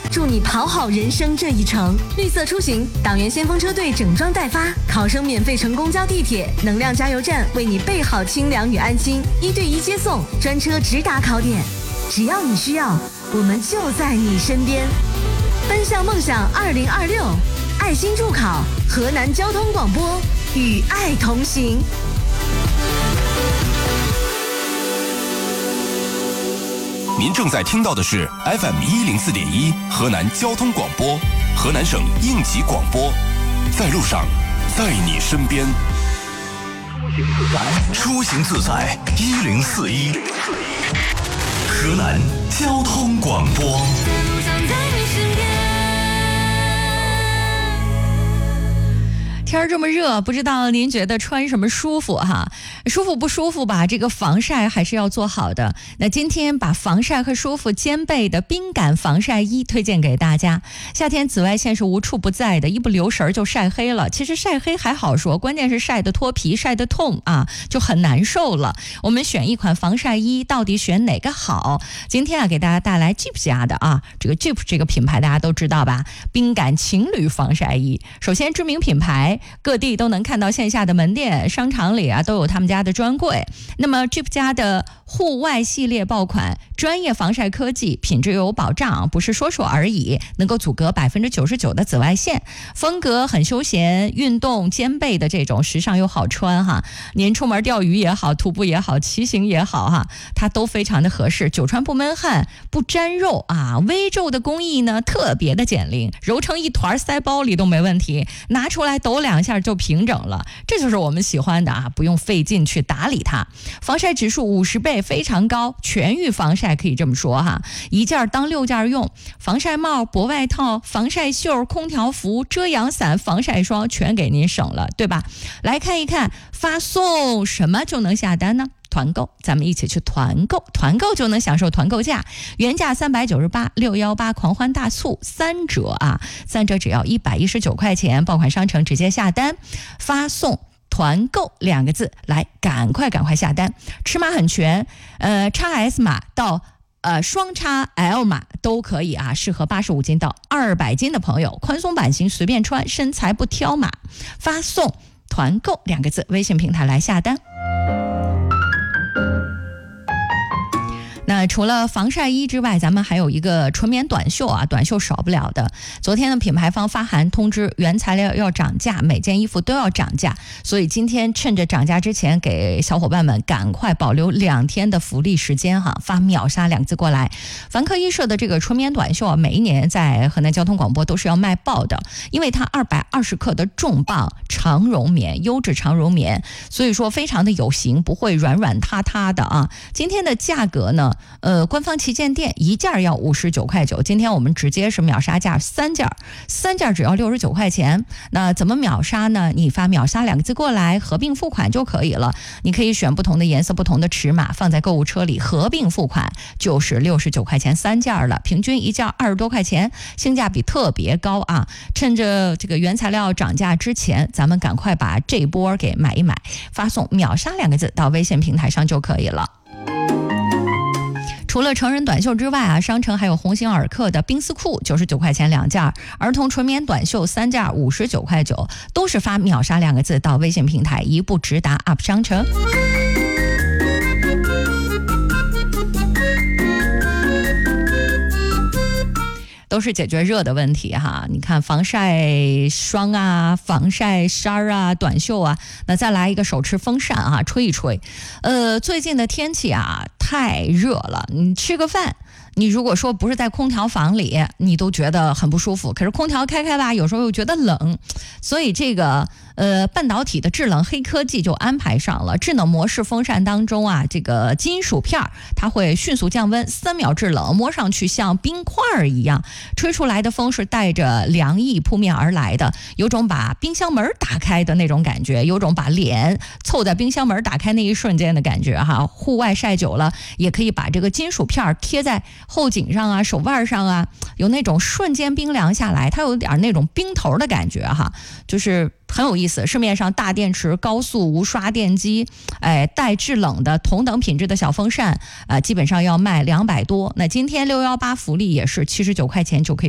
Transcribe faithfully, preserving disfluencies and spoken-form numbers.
助你跑好人生这一程。绿色出行，党员先锋车队整装待发，考生免费乘公交地铁，能量加油站为你备好清凉与安心，一对一接送，专车直达考点。只要你需要，我们就在你身边。奔向梦想二零二六，爱心助考，河南交通广播，与爱同行。 您正在听到的是 F M 一零四点一河南交通广播，河南省应急广播，在路上，在你身边。 出行自在一零四一，河南交通广播。 天儿这么热，不知道您觉得穿什么舒服哈？舒服不舒服吧？这个防晒还是要做好的。那今天把防晒和舒服兼备的冰感防晒衣推荐给大家。夏天紫外线是无处不在的，一不留神就晒黑了。其实晒黑还好说，关键是晒得脱皮、晒得痛啊，就很难受了。我们选一款防晒衣，到底选哪个好？今天啊，给大家带来 Jeep 家的啊，这个 Jeep 这个品牌大家都知道吧？冰感情侣防晒衣。首先，知名品牌。各地都能看到线下的门店，商场里啊都有他们家的专柜。那么 Jeep 家的户外系列爆款，专业防晒科技，品质又有保障，不是说说而已，能够阻隔百分之九十九的紫外线，风格很休闲，运动兼备的这种时尚又好穿哈。您出门钓鱼也好，徒步也好，骑行也好哈，它都非常的合适，久穿不闷汗，不粘肉啊。微皱的工艺呢特别的减龄，揉成一团塞包里都没问题，拿出来抖两下就平整了，这就是我们喜欢的啊，不用费劲去打理它。防晒指数五十倍，非常高，全域防晒可以这么说哈，一件当六件用，防晒帽、薄外套、防晒袖、空调服、遮阳伞、防晒霜全给您省了，对吧？来看一看发送什么就能下单呢？团购，咱们一起去团购，团购就能享受团购价，原价三百九十八，六一八狂欢大促三折啊，三折只要一百一十九块钱，爆款商城直接下单，发送团购两个字，来赶快赶快下单，尺码很全，呃 X S 码到呃双 X L 码都可以啊，适合八十五斤到二百斤的朋友，宽松版型随便穿，身材不挑码，发送团购两个字，微信平台来下单。那除了防晒衣之外，咱们还有一个纯棉短袖啊，短袖少不了的。昨天的品牌方发函通知原材料要涨价，每件衣服都要涨价，所以今天趁着涨价之前，给小伙伴们赶快保留两天的福利时间哈，发秒杀两个字过来。凡客衣舍的这个纯棉短袖啊，每一年在河南交通广播都是要卖爆的，因为它二百二十克的重磅长绒棉，优质长绒棉，所以说非常的有型，不会软软塌塌的啊。今天的价格呢？呃，官方旗舰店一件要五十九块九，今天我们直接是秒杀价，三件，三件只要六十九块钱。那怎么秒杀呢？你发秒杀两个字过来，合并付款就可以了。你可以选不同的颜色、不同的尺码，放在购物车里，合并付款就是六十九块钱三件了，平均一件二十多块钱，性价比特别高啊！趁着这个原材料涨价之前，咱们赶快把这波给买一买，发送秒杀两个字到微信平台上就可以了。除了成人短袖之外啊，商城还有鸿星尔克的冰丝裤九十九块钱两件，儿童纯棉短袖三件五十九块九，都是发秒杀两个字到微信平台，一步直达 U P 商城。都是解决热的问题哈，你看防晒霜啊、防晒衫啊、短袖啊，那再来一个手持风扇啊，吹一吹。呃，最近的天气啊太热了，你吃个饭，你如果说不是在空调房里，你都觉得很不舒服，可是空调开开吧，有时候又觉得冷，所以这个呃半导体的制冷黑科技就安排上了。智能模式风扇当中啊，这个金属片它会迅速降温，三秒制冷，摸上去像冰块一样，吹出来的风是带着凉意扑面而来的，有种把冰箱门打开的那种感觉，有种把脸凑在冰箱门打开那一瞬间的感觉哈。户外晒久了，也可以把这个金属片贴在后颈上啊、手腕上啊，有那种瞬间冰凉下来，它有点那种冰头的感觉哈，就是很有意思。市面上大电池、高速无刷电机，哎，带制冷的同等品质的小风扇，呃，基本上要卖两百多。那今天六一八福利也是七十九块钱就可以